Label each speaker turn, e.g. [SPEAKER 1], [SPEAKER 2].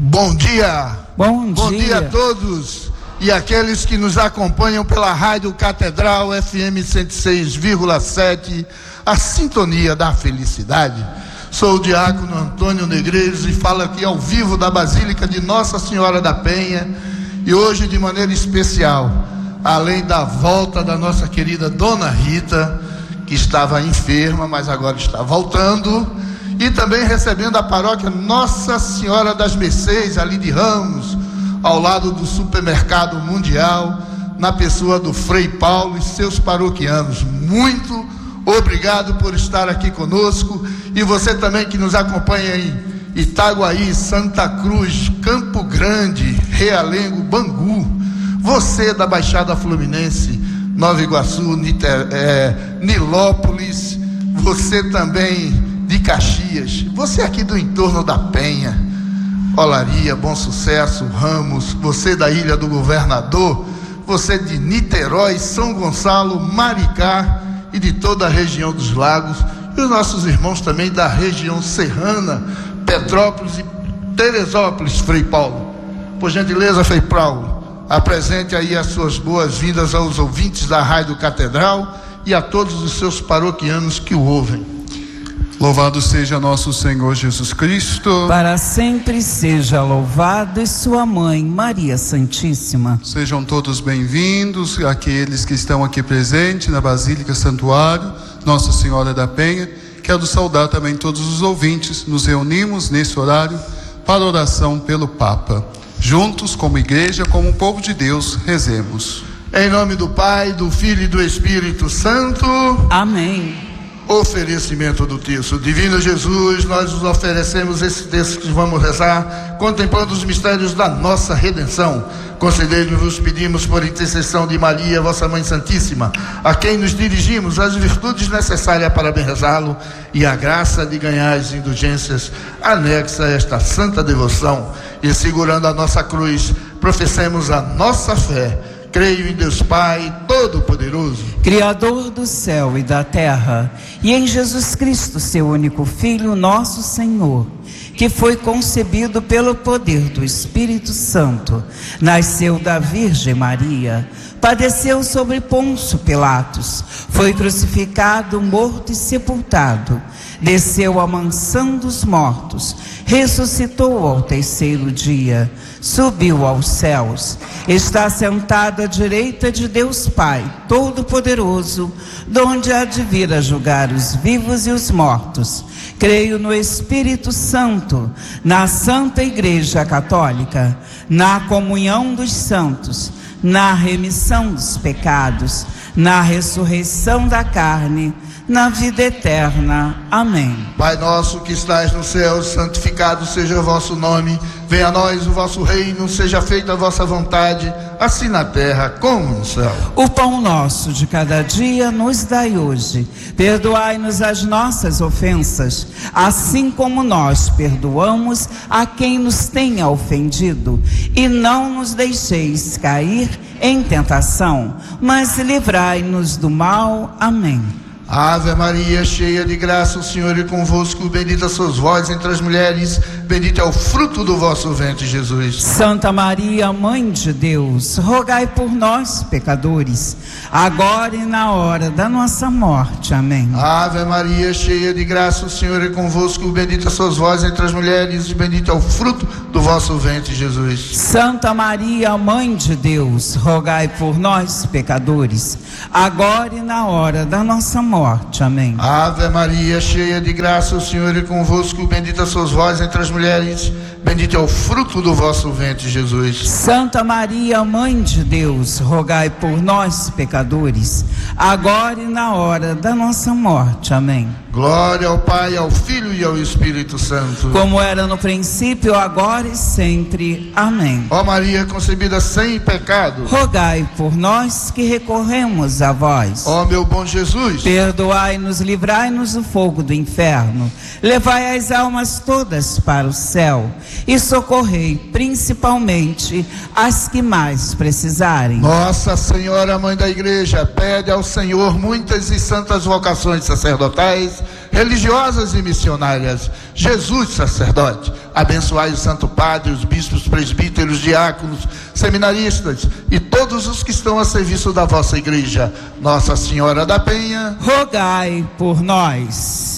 [SPEAKER 1] Bom dia!
[SPEAKER 2] Bom
[SPEAKER 1] dia a todos e aqueles que nos acompanham pela Rádio Catedral FM 106,7, a sintonia da felicidade. Sou o diácono Antônio Negreiros e falo aqui ao vivo da Basílica de Nossa Senhora da Penha, e hoje de maneira especial, além da volta da nossa querida Dona Rita, que estava enferma, mas agora está voltando, e também recebendo a paróquia Nossa Senhora das Mercês, ali de Ramos, ao lado do Supermercado Mundial, na pessoa do Frei Paulo e seus paroquianos. Muito obrigado por estar aqui conosco, e você também que nos acompanha em Itaguaí, Santa Cruz, Campo Grande, Realengo, Bangu, você da Baixada Fluminense, Nova Iguaçu, Nilópolis, você também de Caxias, você aqui do entorno da Penha, Olaria, Bom Sucesso, Ramos, você da Ilha do Governador, você de Niterói, São Gonçalo, Maricá e de toda a região dos lagos, e os nossos irmãos também da região serrana, Petrópolis e Teresópolis. Frei Paulo, por gentileza, Frei Paulo, apresente aí as suas boas-vindas aos ouvintes da Rádio Catedral e a todos os seus paroquianos que o ouvem.
[SPEAKER 3] Louvado seja nosso Senhor Jesus Cristo.
[SPEAKER 2] Para sempre seja louvado, e sua mãe, Maria Santíssima.
[SPEAKER 3] Sejam todos bem-vindos, aqueles que estão aqui presentes na Basílica Santuário Nossa Senhora da Penha. Quero saudar também todos os ouvintes. Nos reunimos nesse horário para oração pelo Papa. Juntos, como igreja, como povo de Deus, rezemos.
[SPEAKER 1] Em nome do Pai, do Filho e do Espírito Santo.
[SPEAKER 2] Amém.
[SPEAKER 1] Oferecimento do terço. Divino Jesus, nós nos oferecemos esse terço que vamos rezar, contemplando os mistérios da nossa redenção. Concedei-nos, pedimos, por intercessão de Maria, vossa Mãe Santíssima, a quem nos dirigimos, as virtudes necessárias para bem rezá-lo e a graça de ganhar as indulgências anexa a esta santa devoção. E segurando a nossa cruz, professemos a nossa fé. Creio em Deus Pai Todo-Poderoso,
[SPEAKER 2] Criador do céu e da terra, e em Jesus Cristo, seu único Filho, nosso Senhor, que foi concebido pelo poder do Espírito Santo, nasceu da Virgem Maria, padeceu sobre Pôncio Pilatos, foi crucificado, morto e sepultado, desceu à mansão dos mortos, ressuscitou ao terceiro dia, subiu aos céus, está sentado à direita de Deus Pai Todo-Poderoso, donde há de vir a julgar os vivos e os mortos. Creio no Espírito Santo, na Santa Igreja Católica, na comunhão dos santos, na remissão dos pecados, na ressurreição da carne, na vida eterna. Amém.
[SPEAKER 1] Pai nosso que estais no céu, santificado seja o vosso nome. Venha a nós o vosso reino, seja feita a vossa vontade, assim na terra como no céu.
[SPEAKER 2] O pão nosso de cada dia nos dai hoje. Perdoai-nos as nossas ofensas, assim como nós perdoamos a quem nos tenha ofendido. E não nos deixeis cair em tentação, mas livrai-nos do mal. Amém.
[SPEAKER 1] Ave Maria, cheia de graça, o Senhor é convosco. Bendita sois vós entre as mulheres, bendito é o fruto do vosso ventre, Jesus.
[SPEAKER 2] Santa Maria, Mãe de Deus, rogai por nós, pecadores, agora e na hora da nossa morte. Amém.
[SPEAKER 1] Ave Maria, cheia de graça, o Senhor é convosco. Bendita sois vós entre as mulheres, bendito é o fruto do vosso ventre, Jesus.
[SPEAKER 2] Santa Maria, Mãe de Deus, rogai por nós, pecadores, agora e na hora da nossa morte. Amém.
[SPEAKER 1] Ave Maria, cheia de graça, o Senhor é convosco. Bendita sois vós entre as mulheres, bendito é o fruto do vosso ventre, Jesus.
[SPEAKER 2] Santa Maria, Mãe de Deus, rogai por nós, pecadores, agora e na hora da nossa morte. Amém.
[SPEAKER 1] Glória ao Pai, ao Filho e ao Espírito Santo,
[SPEAKER 2] como era no princípio, agora e sempre. Amém.
[SPEAKER 1] Ó Maria concebida sem pecado,
[SPEAKER 2] rogai por nós que recorremos a vós.
[SPEAKER 1] Ó meu bom Jesus,
[SPEAKER 2] perdoai-nos, livrai-nos do fogo do inferno, levai as almas todas para o céu e socorrei principalmente as que mais precisarem.
[SPEAKER 1] Nossa Senhora, Mãe da Igreja, pede ao Senhor muitas e santas vocações sacerdotais, religiosas e missionárias. Jesus, sacerdote, Abençoai o Santo Padre, os bispos, presbíteros, diáconos, seminaristas e todos os que estão a serviço da vossa igreja. Nossa Senhora da Penha,
[SPEAKER 2] rogai por nós.